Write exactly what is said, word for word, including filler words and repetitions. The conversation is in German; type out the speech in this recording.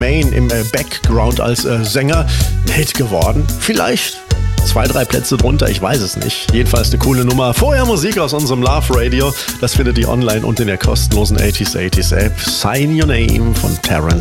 Main im äh, Background als äh, Sänger ein Hit geworden. Vielleicht zwei, drei Plätze drunter, ich weiß es nicht. Jedenfalls eine coole Nummer. Vorher Musik aus unserem Love Radio. Das findet ihr online und in der kostenlosen achtziger achtziger App. Sign Your Name von Terence